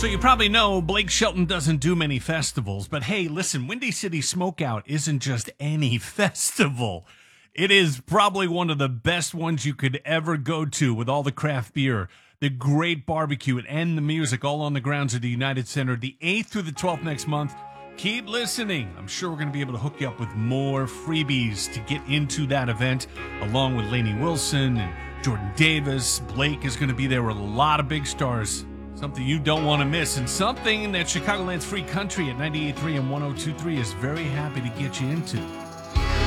So you probably know Blake Shelton doesn't do many festivals, but hey, listen, Windy City Smokeout isn't just any festival. It is probably one of the best ones you could ever go to with all the craft beer, the great barbecue, and the music all on the grounds of the United Center, the 8th through the 12th next month. Keep listening. I'm sure we're going to be able to hook you up with more freebies to get into that event, along with Lainey Wilson and Jordan Davis. Blake is going to be there with a lot of big stars. Something you don't want to miss, and something that Chicagoland's Free Country at 98.3 and 102.3 is very happy to get you into.